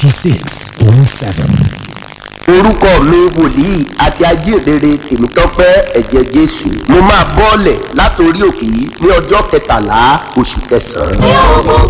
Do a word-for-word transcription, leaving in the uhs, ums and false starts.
ninety-six point seven. orúkọ mi wòlíì àti ajíhìnrere Tèmítọ́pẹ́ ẹ̀jẹ̀ Jésù. mo máa bọ́ọ̀lẹ̀ látòrí òkè yìí ní ọjọ́ kẹtàlá oṣù kẹsàn-án.